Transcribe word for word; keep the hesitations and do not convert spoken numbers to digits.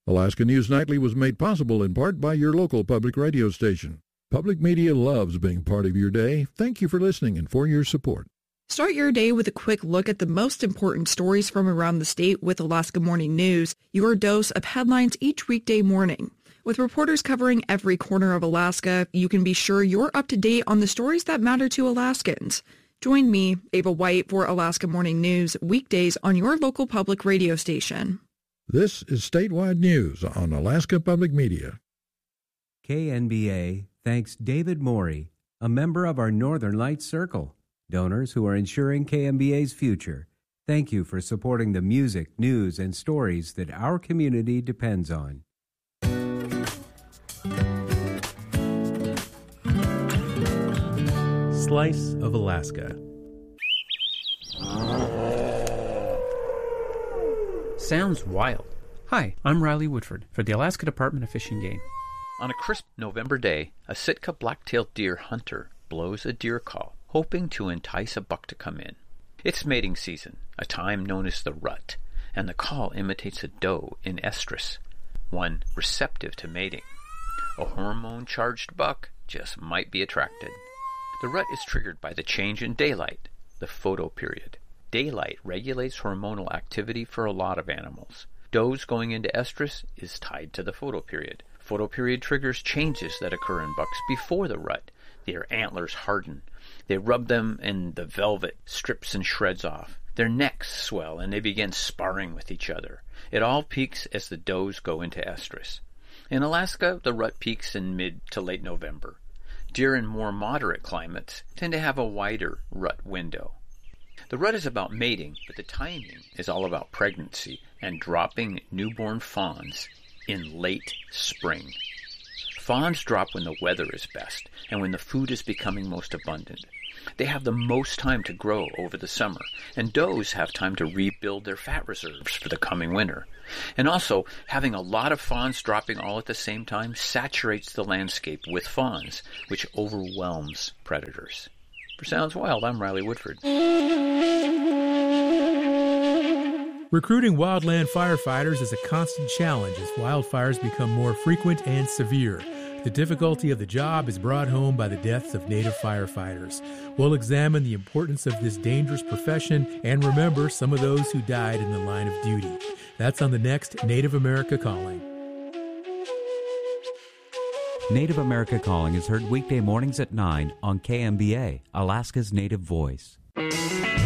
Alaska News Nightly was made possible in part by your local public radio station. Public media loves being part of your day. Thank you for listening and for your support. Start your day with a quick look at the most important stories from around the state with Alaska Morning News, your dose of headlines each weekday morning. With reporters covering every corner of Alaska, you can be sure you're up to date on the stories that matter to Alaskans. Join me, Ava White, for Alaska Morning News, weekdays on your local public radio station. This is Statewide News on Alaska Public Media. K N B A thanks David Morey, a member of our Northern Lights Circle, donors who are ensuring K N B A's future. Thank you for supporting the music, news, and stories that our community depends on. Slice of Alaska. Sounds wild. Hi, I'm Riley Woodford for the Alaska Department of Fish and Game. On a crisp November day, a Sitka black-tailed deer hunter blows a deer call, hoping to entice a buck to come in. It's mating season, a time known as the rut, and the call imitates a doe in estrus, one receptive to mating. A hormone-charged buck just might be attracted. The rut is triggered by the change in daylight, the photoperiod. Daylight regulates hormonal activity for a lot of animals. Does going into estrus is tied to the photoperiod. Photoperiod triggers changes that occur in bucks before the rut. Their antlers harden. They rub them and the velvet strips and shreds off. Their necks swell and they begin sparring with each other. It all peaks as the does go into estrus. In Alaska, the rut peaks in mid to late November. Deer in more moderate climates tend to have a wider rut window. The rut is about mating, but the timing is all about pregnancy and dropping newborn fawns in late spring. Fawns drop when the weather is best and when the food is becoming most abundant. They have the most time to grow over the summer, and does have time to rebuild their fat reserves for the coming winter. And also, having a lot of fawns dropping all at the same time saturates the landscape with fawns, which overwhelms predators. For Sounds Wild, I'm Riley Woodford. Recruiting wildland firefighters is a constant challenge as wildfires become more frequent and severe. The difficulty of the job is brought home by the deaths of Native firefighters. We'll examine the importance of this dangerous profession and remember some of those who died in the line of duty. That's on the next Native America Calling. Native America Calling is heard weekday mornings at nine on K M B A, Alaska's Native Voice.